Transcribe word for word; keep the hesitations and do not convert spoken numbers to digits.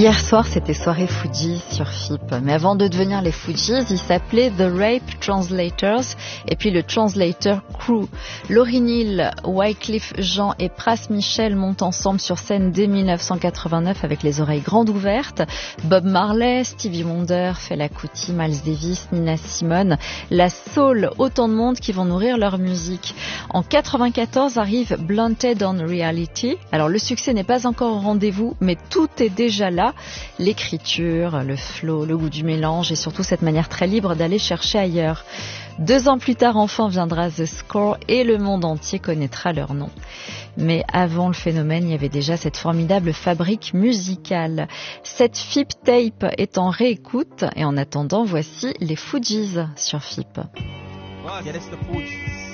Hier soir, c'était soirée Fujis sur F I P. Mais avant de devenir les Fujis, ils s'appelaient The Rape Translators et puis le Translator Crew. Lauryn Hill, Wyclef Jean et Pras Michel montent ensemble sur scène dès dix-neuf cent quatre-vingt-neuf avec les oreilles grandes ouvertes. Bob Marley, Stevie Wonder, Fela Kuti, Miles Davis, Nina Simone, la soul, autant de monde qui vont nourrir leur musique. En quatre-vingt-quatorze arrive Blunted on Reality. Alors le succès n'est pas encore au rendez-vous, mais tout est déjà là. L'écriture, le flow, le goût du mélange et surtout cette manière très libre d'aller chercher ailleurs. Deux ans plus tard, enfin viendra The Score et le monde entier connaîtra leur nom. Mais avant le phénomène, il y avait déjà cette formidable fabrique musicale. Cette F I P tape est en réécoute et en attendant, voici les Fujis sur F I P. Yeah, that's the Fujis.